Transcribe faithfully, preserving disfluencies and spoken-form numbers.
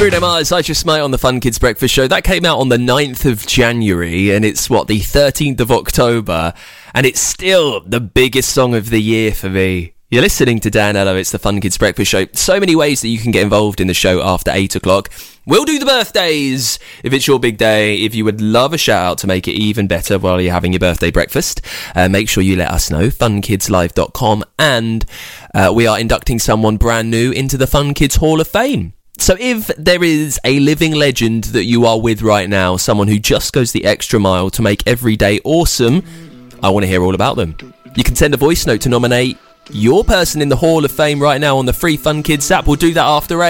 Bruno Mars, I Just Might on the Fun Kids Breakfast Show. That came out on the ninth of January, and it's, what, the thirteenth of October, and it's still the biggest song of the year for me. You're listening to Dan Ello, it's the Fun Kids Breakfast Show. So many ways that you can get involved in the show after eight o'clock. We'll do the birthdays if it's your big day. If you would love a shout out to make it even better while you're having your birthday breakfast, uh, make sure you let us know, fun kids live dot com, and uh, we are inducting someone brand new into the Fun Kids Hall of Fame. So if there is a living legend that you are with right now, someone who just goes the extra mile to make every day awesome, I want to hear all about them. You can send a voice note to nominate your person in the Hall of Fame right now on the free Fun Kids app. We'll do that after eight.